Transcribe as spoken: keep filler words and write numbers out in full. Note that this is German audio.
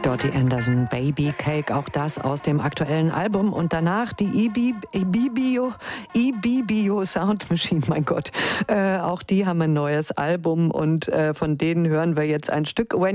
Dottie Anderson, Baby Cake, auch das aus dem aktuellen Album. Und danach die Ibibio, Ibibio Sound Machine, mein Gott. Äh, auch die haben ein neues Album und äh, von denen hören wir jetzt ein Stück. When